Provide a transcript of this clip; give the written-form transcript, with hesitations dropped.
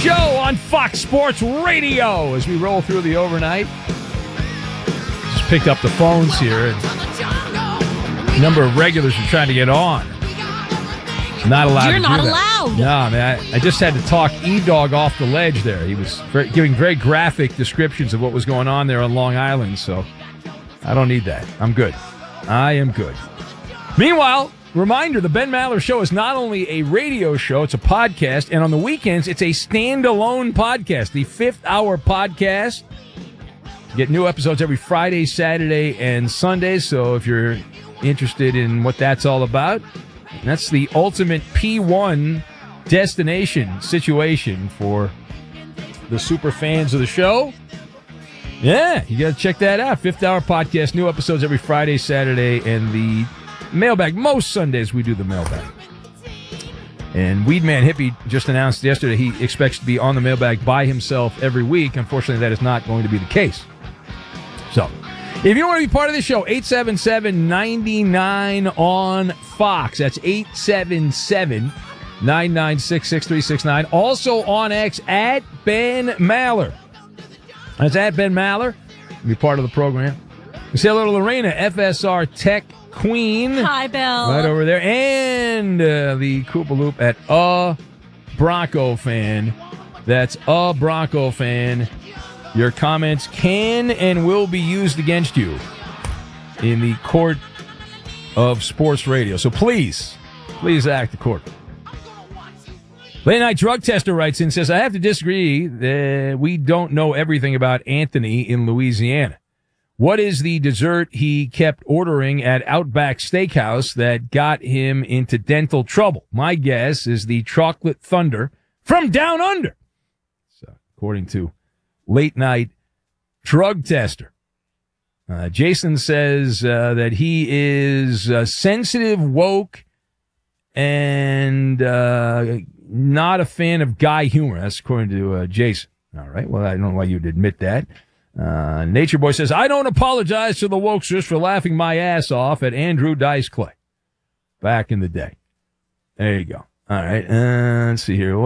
Show on Fox Sports Radio as we roll through the overnight. Just picked up the phones here. A number of regulars are trying to get on. Not allowed. You're to not do allowed. That. No, man. I just had to talk E-Dog off the ledge there. He was giving very graphic descriptions of what was going on there on Long Island, so I don't need that. I'm good. I am good. Meanwhile, reminder, the Ben Maller Show is not only a radio show, it's a podcast, and on the weekends, it's a standalone podcast, the 5th Hour Podcast. You get new episodes every Friday, Saturday, and Sunday, so if you're interested in what that's all about, that's the ultimate P1 destination situation for the super fans of the show. Yeah, you got to check that out. 5th Hour Podcast, new episodes every Friday, Saturday, and the mailbag. Most Sundays we do the mailbag. And Weedman Hippie just announced yesterday he expects to be on the mailbag by himself every week. Unfortunately, that is not going to be the case. So, if you want to be part of the show, 877-99 on Fox. That's 877-996-6369. Also on X, at Ben Maller. That's at Ben Maller. Be part of the program. We say hello to Lorena, FSR Tech Queen. Hi, Bill. Right over there. And the Koopa Loop at a Bronco fan. That's a Bronco fan. Your comments can and will be used against you in the court of sports radio. So please act accordingly. Late Night Drug Tester writes in, says, I have to disagree that we don't know everything about Anthony in Louisiana. What is the dessert he kept ordering at Outback Steakhouse that got him into dental trouble? My guess is the Chocolate Thunder from Down Under. So, according to Late Night Drug Tester. Jason says that he is sensitive, woke, and not a fan of guy humor. That's according to Jason. All right. Well, I don't know why you'd admit that. Nature Boy says, I don't apologize to the wokesters for laughing my ass off at Andrew Dice Clay back in the day. There you go. All right. Let's see here.